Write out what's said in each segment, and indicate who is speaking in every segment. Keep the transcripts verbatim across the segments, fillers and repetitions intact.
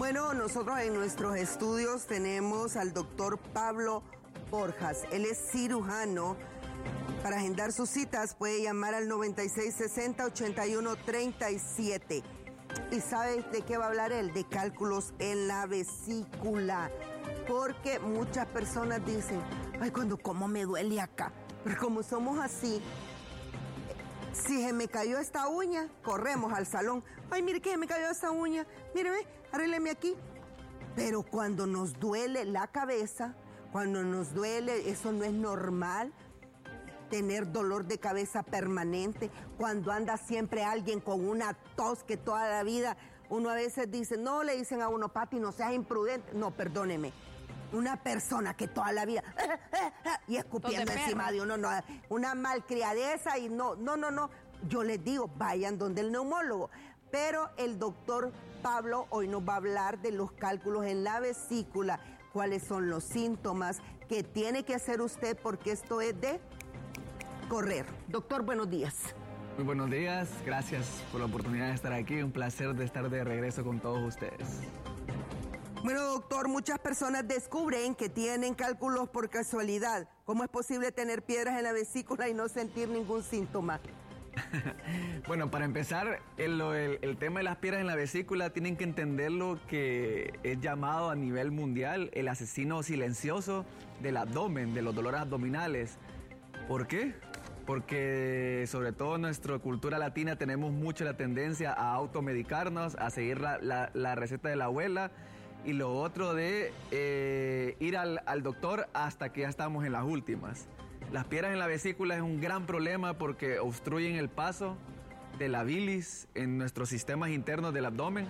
Speaker 1: Bueno, nosotros en nuestros estudios tenemos al doctor Pablo Borjas. Él es cirujano. Para agendar sus citas puede llamar al noventa y seis sesenta, ochenta y uno treinta y siete. ¿Y sabes de qué va a hablar él? De cálculos en la vesícula. Porque muchas personas dicen, ay, cuando como me duele acá. Pero como somos así, si se me cayó esta uña, corremos al salón. Ay, mire que se me cayó esta uña. Míreme, arrégleme aquí. Pero cuando nos duele la cabeza, cuando nos duele, eso no es normal. Tener dolor de cabeza permanente, cuando anda siempre alguien con una tos que toda la vida, uno a veces dice, no, le dicen a uno, Pati, no seas imprudente. No, perdóneme. Una persona que toda la vida y escupiendo encima de uno, no, una malcriadeza y no, no, no, no. Yo les digo, vayan donde el neumólogo. Pero el doctor Pablo hoy nos va a hablar de los cálculos en la vesícula, cuáles son los síntomas que tiene que hacer usted, porque esto es de correr. Doctor, buenos días.
Speaker 2: Muy buenos días, gracias por la oportunidad de estar aquí, un placer de estar de regreso con todos ustedes.
Speaker 1: Bueno, doctor, muchas personas descubren que tienen cálculos por casualidad. ¿Cómo es posible tener piedras en la vesícula y no sentir ningún síntoma?
Speaker 2: Bueno, para empezar, el, el, el tema de las piedras en la vesícula tienen que entenderlo que es llamado a nivel mundial el asesino silencioso del abdomen, de los dolores abdominales. ¿Por qué? Porque sobre todo en nuestra cultura latina tenemos mucho la tendencia a automedicarnos, a seguir la, la, la receta de la abuela, y lo otro de eh, ir al, al doctor hasta que ya estamos en las últimas. Las piedras en la vesícula es un gran problema porque obstruyen el paso de la bilis en nuestros sistemas internos del abdomen,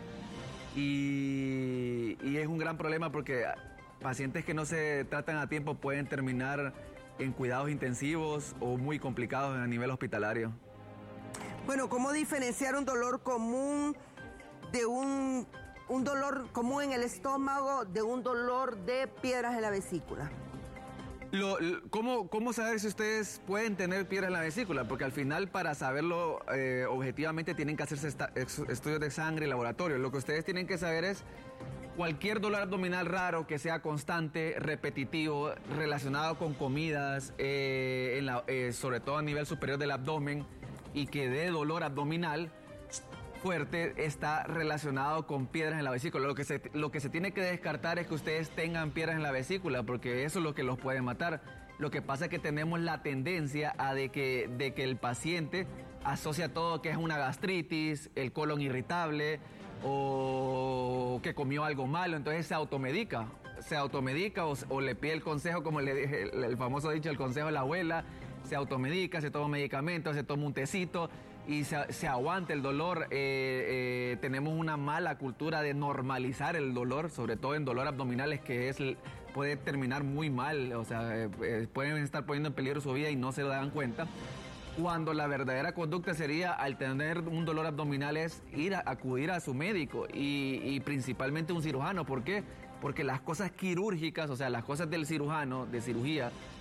Speaker 2: y, y es un gran problema porque pacientes que no se tratan a tiempo pueden terminar en cuidados intensivos o muy complicados a nivel hospitalario.
Speaker 1: Bueno, ¿cómo diferenciar un dolor común de un, un dolor común en el estómago de un dolor de piedras en la vesícula?
Speaker 2: Lo, ¿cómo, ¿Cómo saber si ustedes pueden tener piedras en la vesícula? Porque al final, para saberlo eh, objetivamente, tienen que hacerse esta, estudios de sangre y laboratorio. Lo que ustedes tienen que saber es cualquier dolor abdominal raro que sea constante, repetitivo, relacionado con comidas, eh, en la, eh, sobre todo a nivel superior del abdomen, y que dé dolor abdominal fuerte, está relacionado con piedras en la vesícula. Lo que, se, lo que se tiene que descartar es que ustedes tengan piedras en la vesícula, porque eso es lo que los puede matar. Lo que pasa es que tenemos la tendencia a de que, de que el paciente asocia todo que es una gastritis, el colon irritable, o que comió algo malo, entonces se automedica, se automedica o, o le pide el consejo, como le dije, el, el famoso dicho, el consejo de la abuela, se automedica, se toma medicamentos, se toma un tecito y se, se aguanta el dolor. Eh, eh, tenemos una mala cultura de normalizar el dolor, sobre todo en dolor abdominales, que es puede terminar muy mal, o sea, eh, eh, pueden estar poniendo en peligro su vida y no se lo dan cuenta. Cuando la verdadera conducta sería, al tener un dolor abdominal, es ir a acudir a su médico y, y principalmente un cirujano. ¿Por qué? Porque las cosas quirúrgicas, o sea, las cosas del cirujano, de cirugía,